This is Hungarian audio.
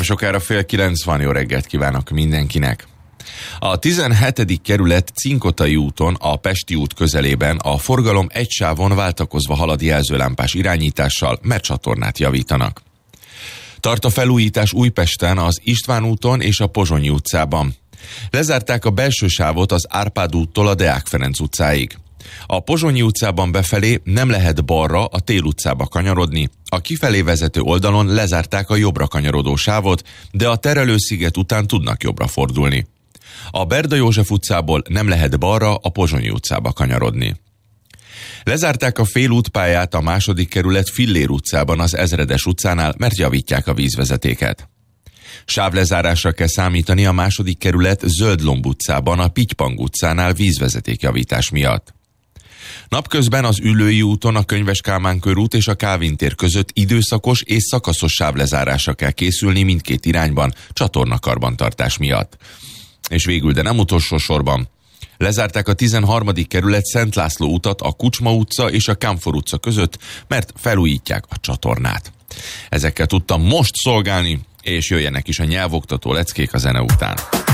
sokára 8:30 van, jó reggelt kívánok mindenkinek. A 17. kerület Cinkotai úton, a Pesti út közelében a forgalom egy sávon váltakozva halad jelzőlámpás irányítással, mert csatornát javítanak. Tart a felújítás Újpesten, az István úton és a Pozsonyi utcában. Lezárták a belső sávot az Árpád úttól a Deák Ferenc utcáig. A Pozsonyi utcában befelé nem lehet balra a Tél utcába kanyarodni, a kifelé vezető oldalon lezárták a jobbra kanyarodó sávot, de a Terelősziget után tudnak jobbra fordulni. A Berda József utcából nem lehet balra a Pozsonyi utcába kanyarodni. Lezárták a félútpályát a 2. kerület Fillér utcában az Ezredes utcánál, mert javítják a vízvezetéket. Sávlezárásra kell számítani a 2. kerület Zöldlomb utcában a Pitypang utcánál vízvezetékjavítás miatt. Napközben az Üllői úton a Könyves Kálmán körút és a Kálvin tér között időszakos és szakaszos sávlezárásra kell készülni mindkét irányban csatornakarbantartás miatt. És végül, de nem utolsó sorban, lezárták a 13. kerület Szent László utat a Kucsma utca és a Kámfor utca között, mert felújítják a csatornát. Ezekkel tudtam most szolgálni, és jöjjenek is a nyelvoktató leckék a zene után.